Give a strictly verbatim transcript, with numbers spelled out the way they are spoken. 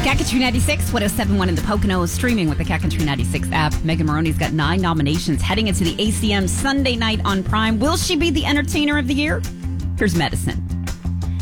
Cat Country ninety-six, one oh seven point one in the Poconos, streaming with the Cat Country ninety-six app. Megan Maroney's got nine nominations heading into the A C M Sunday night on Prime. Will she be the entertainer of the year? Here's Medicine.